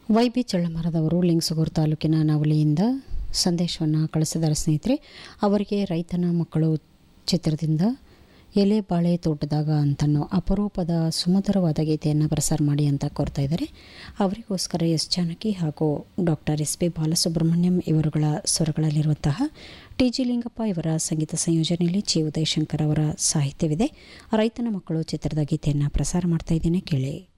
ವೈ.ಬಿ. ಚಳ್ಳಮರದವರು ಲಿಂಗಸೂಗೂರು ತಾಲೂಕಿನ ನವಲಿಯಿಂದ ಸಂದೇಶವನ್ನು ಕಳಿಸಿದ್ದಾರೆ ಸ್ನೇಹಿತರೆ. ಅವರಿಗೆ ರೈತನ ಮಕ್ಕಳು ಚಿತ್ರದಿಂದ ಎಲೆ ಬಾಳೆ ತೋಟದಾಗ ಅಂತನೋ ಅಪರೂಪದ ಸುಮಧುರವಾದ ಗೀತೆಯನ್ನು ಪ್ರಸಾರ ಮಾಡಿ ಅಂತ ಕೋರ್ತಾ ಇದ್ದಾರೆ. ಅವರಿಗೋಸ್ಕರ ಎಸ್ ಜಾನಕಿ ಹಾಗೂ doctor SP. Balasubrahmanyam ಇವರುಗಳ ಸ್ವರಗಳಲ್ಲಿರುವಂತಹ TG. Lingappa ಇವರ ಸಂಗೀತ ಸಂಯೋಜನೆಯಲ್ಲಿ ಚಿ. ಉದಯಶಂಕರ್ ಅವರ ಸಾಹಿತ್ಯವಿದೆ. ರೈತನ ಮಕ್ಕಳು ಚಿತ್ರದ ಗೀತೆಯನ್ನು ಪ್ರಸಾರ ಮಾಡ್ತಾ ಇದ್ದೇನೆ, ಕೇಳಿ.